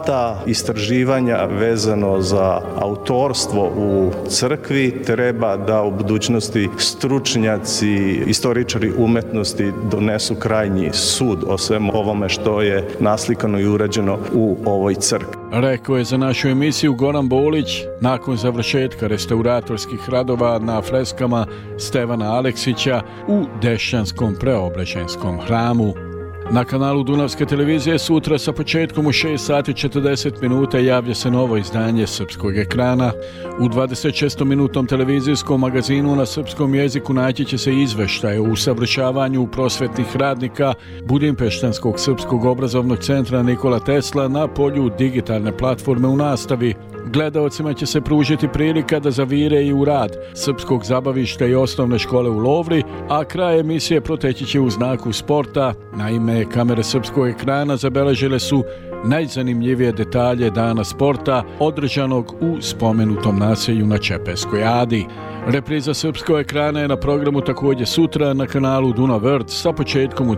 ta istraživanja vezano za autorstvo u crkvi treba da u budućnosti stručnjaci, istoričari umetnosti donesu krajnji sud o svemu ovome što je naslikano i urađeno u ovoj crkvi. Rekao je za našu emisiju Goran Bolić nakon završetka restauratorskih radova na freskama Stevana Aleksića u Dešnjanskom preobraćanskom hramu. Na kanalu Dunavske televizije sutra sa početkom u 6:40 javlja se novo izdanje Srpskog ekrana. U 26-minutnom televizijskom magazinu na srpskom jeziku naći će se izveštaj o usavršavanju prosvetnih radnika Budimpeštanskog srpskog obrazovnog centra Nikola Tesla na polju digitalne platforme u nastavi. Gledaocima će se pružiti prilika da zavire i u rad srpskog zabavišta i osnovne škole u Lovri, a kraj emisije proteći će u znaku sporta. Naime, kamere Srpskog ekrana zabeležile su najzanimljivije detalje dana sporta održanog u spomenutom naselju na Čepeskoj Adi. Repriza Srpskog ekrana je na programu također sutra na kanalu Dunav Vrt sa početkom u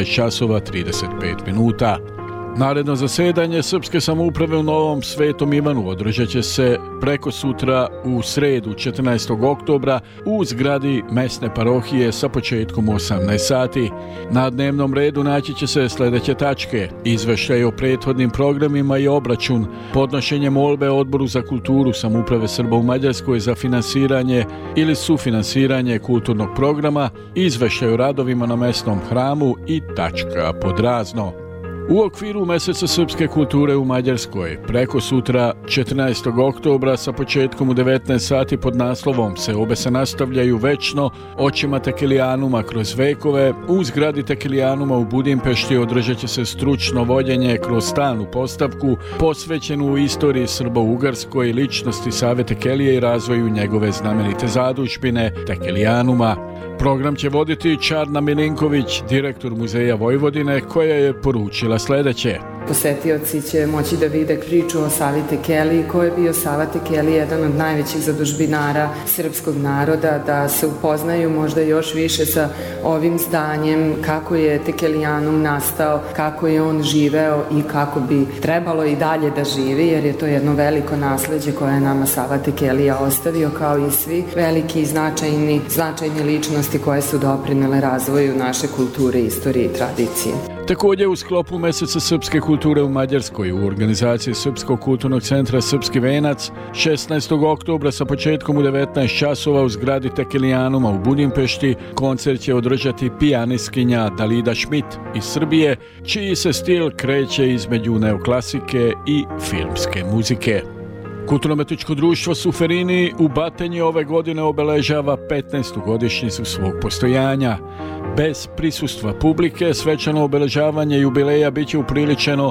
13:35. Naredno zasedanje Srpske samouprave u Novom Svetom Ivanu održat će se preko sutra u sredu 14. oktobra u zgradi mesne parohije sa početkom u 18 sati. Na dnevnom redu naći će se sljedeće tačke: izveštaj o prethodnim programima i obračun, podnošenje molbe Odboru za kulturu samouprave Srba u Mađarskoj za finansiranje ili sufinansiranje kulturnog programa, izveštaj o radovima na mesnom hramu i tačka pod razno. U okviru Meseca srpske kulture u Mađarskoj, preko sutra 14. oktobra sa početkom u 19 sati pod naslovom Seobe se nastavljaju večno očima Tekelijanuma kroz vekove, u zgradi Tekelijanuma u Budimpešti održat će se stručno vođenje kroz stalnu postavku posvećenu istoriji Srbo-Ugarskoj, ličnosti Save Tekelije i razvoju njegove znamenite zadužbine Tekelijanuma. Program će voditi Čarna Milinković, direktor Muzeja Vojvodine, koja je poručila sljedeće. Posetioci će moći da vide priču o Savi Tekeliji, koji je bio Sava Tekelija, jedan od najvećih zadužbinara srpskog naroda, da se upoznaju možda još više sa ovim zdanjem, kako je Tekelijanum nastao, kako je on živeo i kako bi trebalo i dalje da živi, jer je to jedno veliko nasleđe koje je nama Sava Tekelija ostavio, kao i svi veliki i značajni ličnosti koje su doprinele razvoju naše kulture, istorije i tradicije. Također u sklopu Meseca srpske kulture u Mađarskoj u organizaciji Srpskog kulturnog centra Srpski venac 16. oktobra sa početkom u 19 časova u zgradi Tekelijanuma u Budimpešti koncert će održati pijanistkinja Dalida Schmidt iz Srbije, čiji se stil kreće između neoklasike i filmske muzike. Kulturno-umetničko društvo Suferini u Batenji ove godine obeležava 15. godišnjicu svog postojanja. Bez prisustva publike svečano obeležavanje jubileja bit će upriličeno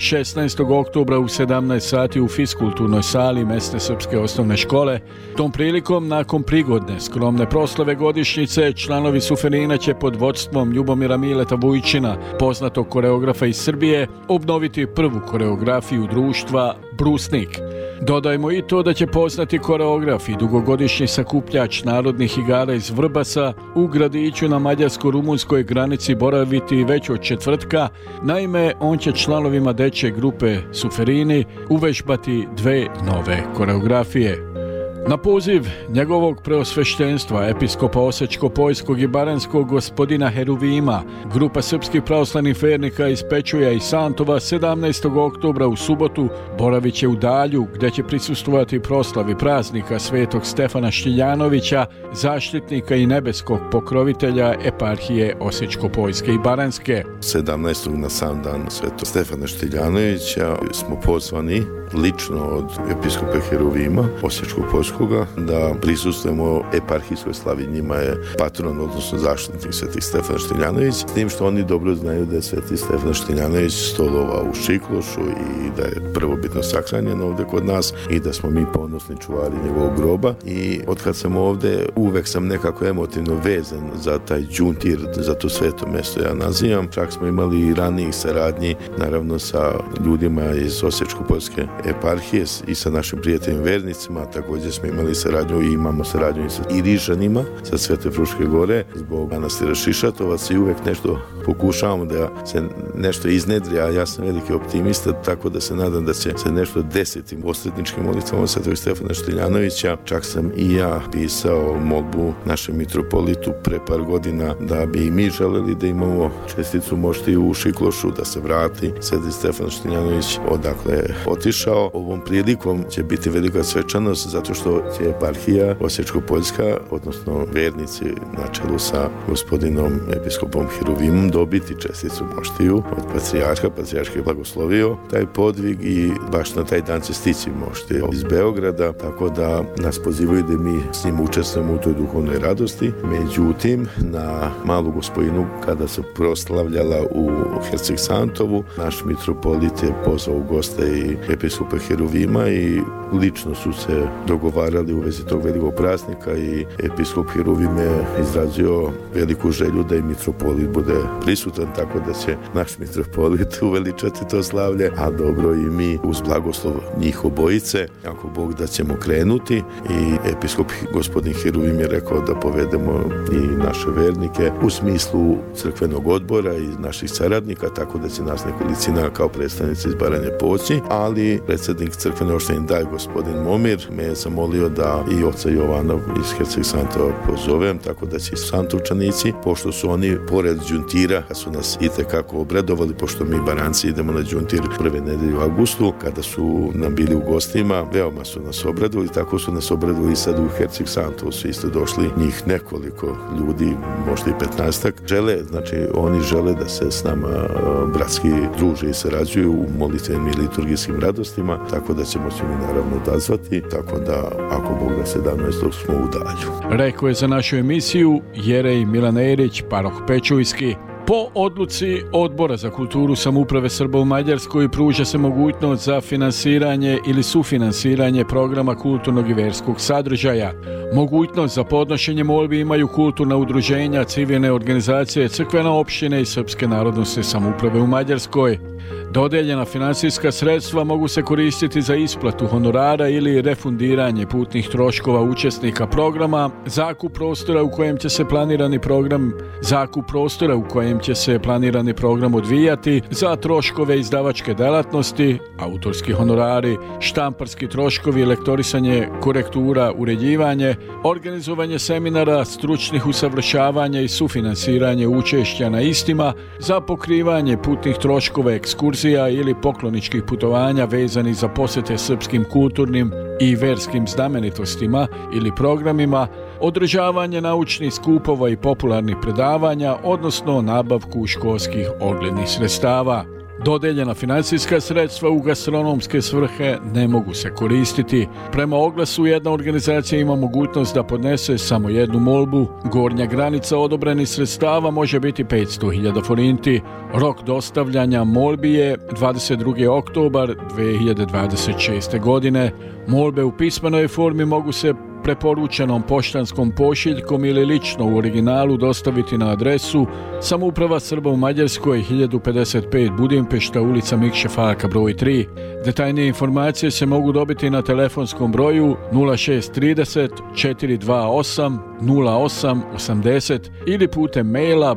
16. oktobra u 17 sati u fiskulturnoj sali mesne srpske osnovne škole. Tom prilikom, nakon prigodne skromne proslave godišnjice, članovi Suferina će pod vodstvom Ljubomira Mileta Vujčina, poznatog koreografa iz Srbije, obnoviti prvu koreografiju društva Brusnik. Dodajmo i to da će poznati koreograf i dugogodišnji sakupljač narodnih igara iz Vrbasa u gradiću na mađarsko-rumunskoj granici boraviti već od četvrtka. Naime, on će članovima dečje grupe Suferini uvežbati 2 nove koreografije. Na poziv njegovog preosveštenstva, episkopa Osečko-Poljskog i Baranjskog gospodina Heruvima, grupa srpskih pravoslavnih vernika iz Pečuja i Santova 17. oktobra u subotu boravit će u Dalju, gdje će prisustvovati proslavi praznika svetog Stefana Štiljanovića, zaštitnika i nebeskog pokrovitelja eparhije Osečko-Poljske i Baranjske. 17. na sam dan svetog Stefana Štiljanovića smo pozvani lično od episkopa Heruvima Osečko-Poljskog da prisustvujemo eparhijskoj slavi. Njima je patron, odnosno zaštitnik Svetih Stefan Štiljanović, s tim što oni dobro znaju da je Sveti Stefan Štiljanović stolovao u Šiklošu i da je prvobitno sahranjen ovdje kod nas i da smo mi ponosni čuvari njegovog groba. I otkad sam ovdje uvek sam nekako emotivno vezan za taj đuntir, za to sveto mesto ja nazivam. Čak smo imali i ranijih saradnji, naravno sa ljudima iz Osečko-Poljske eparhije i sa našim prijateljima vernicima. Također smo imali saradnju i imamo saradnju i sa Irižanima sa Svete Fruške gore zbog manastira Šišatovac i uvek nešto pokušavamo da se nešto iznedri, a ja sam veliki optimista, tako da se nadam da će se nešto desiti posredničkim molitvama Svetog Stefana Štiljanovića. Čak sam i ja pisao molbu našem mitropolitu pre par godina da bi i mi želeli da imamo česticu mošti u Šiklošu, da se vrati Sveti Stefan Štiljanović odakle je otišao. Ovom prilikom će biti velika svečanost zato što će eparhija Osječko-Poljska, odnosno vernici na čelu sa gospodinom episkopom Hiruvimom dobiti česticu moštiju od patrijarha. Patrijarh je blagoslovio taj podvig i baš na taj dan će stići moštije iz Beograda, tako da nas pozivaju da mi s njim učestvujemo u toj duhovnoj radosti. Međutim, na Malu Gospojinu, kada se proslavljala u Herceg-Santovu, naš mitropolit je pozvao u goste i episkopa Hiruvima i lično su se dogovarali u vezi tog velikog praznika i episkop Hiruvim je izrazio veliku želju da i mitropolit bude prisutan, tako da će naš mitropolit uveličati to slavlje, a dobro i mi uz blagoslov njih obojice, ako Bog da ćemo krenuti. I episkop gospodin Hiruvim je rekao da povedemo i naše vernike u smislu crkvenog odbora i naših saradnika, tako da će nas nekolicina kao predstavnici iz Baranje poći, ali predsjednik crkvene opštine Daj, gospodin Momir, me je zamolio da i oca Jovanov iz Herceg-Santova pozovem, tako da će i Santovčanici, pošto su oni pored đuntira, su nas itekako obradovali, pošto mi Baranci idemo na đuntir prve nedelje u avgustu, kada su nam bili u gostima, veoma su nas obradovali, tako su nas obradovali i sad u Herceg-Santovu su isto došli njih nekoliko ljudi, možda i 15-ak, oni žele da se s nama bratski druže i sarađuju u molitvenim i liturgijskim radostima, tako da ćemo se mi naravno odazvati, tako da ako Bog da 17. smo u Dalju. Rekao je za našu emisiju Jerej Milan Erić, paroh Pečujski. Po odluci Odbora za kulturu samouprave Srba u Mađarskoj pruža se mogućnost za finansiranje ili sufinansiranje programa kulturnog i verskog sadržaja. Mogućnost za podnošenje molbi imaju kulturna udruženja, civilne organizacije, crkvena opštine i srpske narodnosne samouprave u Mađarskoj. Dodeljena finansijska sredstva mogu se koristiti za isplatu honorara ili refundiranje putnih troškova učesnika programa, zakup prostora u kojem će se planirani program odvijati, za troškove izdavačke delatnosti, autorski honorari, štamparski troškovi, lektorisanje, korektura, uređivanje, organizovanje seminara, stručnih usavršavanja i sufinansiranje učešća na istima, za pokrivanje putnih troškova ekskurzija ili pokloničkih putovanja vezanih za posete srpskim kulturnim i verskim znamenitostima ili programima, održavanje naučnih skupova i popularnih predavanja, odnosno nabavku školskih oglednih sredstava. Dodeljena financijska sredstva u gastronomske svrhe ne mogu se koristiti. Prema oglasu jedna organizacija ima mogućnost da podnese samo jednu molbu. Gornja granica odobrenih sredstava može biti 500.000 forinti. Rok dostavljanja molbi je 22. oktobar 2026. godine. Molbe u pismenoj formi mogu se preporučenom poštanskom pošiljkom ili lično u originalu dostaviti na adresu Samouprava Srba u Mađarskoj 1055 Budimpešta, ulica Mikše Farka broj 3. Detaljnije informacije se mogu dobiti na telefonskom broju 0630 428 0880 ili putem maila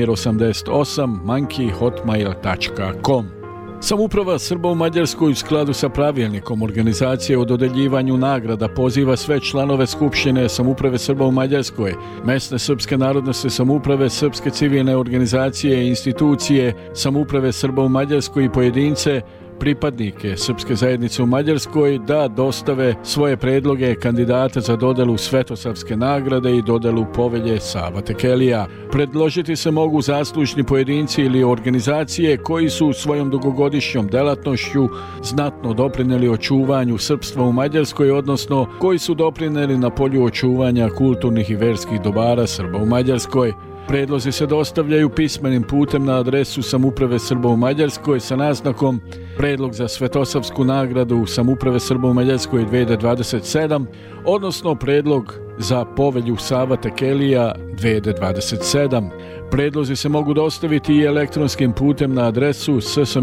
branimir88@hotmail.com. Samouprava Srba u Mađarskoj u skladu sa pravilnikom organizacije o dodeljivanju nagrada poziva sve članove Skupštine Samouprave Srba u Mađarskoj, mesne srpske narodnosne samouprave, srpske civilne organizacije i institucije Samouprave Srba u Mađarskoj i pojedince, pripadnike srpske zajednice u Mađarskoj da dostave svoje predloge kandidata za dodelu Svetosavske nagrade i dodelu Povelje Sava Tekelija. Predložiti se mogu zaslužni pojedinci ili organizacije koji su svojom dugogodišnjom delatnošću znatno doprineli očuvanju srpstva u Mađarskoj, odnosno koji su doprineli na polju očuvanja kulturnih i verskih dobara Srba u Mađarskoj. Predlozi se dostavljaju pismenim putem na adresu Samouprave Srba u Mađarskoj sa naznakom Predlog za Svetosavsku nagradu Samouprave Srba u Mađarskoj 2027, odnosno Predlog za Povelju Sava Tekelija 2027. Predlozi se mogu dostaviti i elektronskim putem na adresu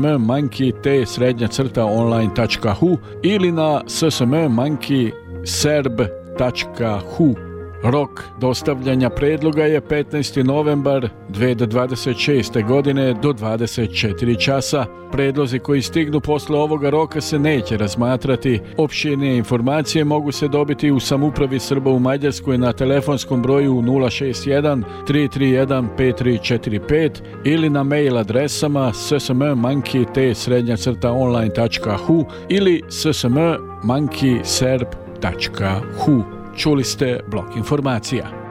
ssm@online.hu ili na ssm@serb.hu. Rok dostavljanja predloga je 15. novembar 2026. godine do 24 časa. Predlozi koji stignu posle ovoga roka se neće razmatrati. Opširnije informacije mogu se dobiti u Samoupravi Srba u Mađarskoj na telefonskom broju 061 331 5345 ili na mail adresama ssm@online.hu ili ssm@serb.hu. Čuli ste blok informacija.